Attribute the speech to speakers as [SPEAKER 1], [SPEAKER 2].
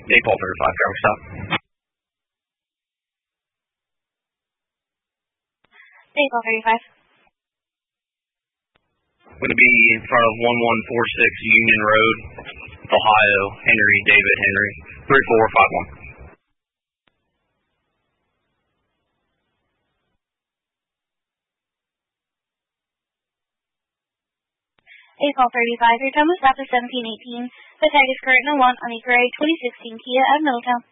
[SPEAKER 1] Paul 35, driver stop.
[SPEAKER 2] Paul 35.
[SPEAKER 1] Going to be in front of 1146 Union Road, Ohio, Henry, David Henry, 3451.
[SPEAKER 2] Paul 35, your time will stop at 1718. The tag is current and 1 on a gray 2016 Kia at Middletown.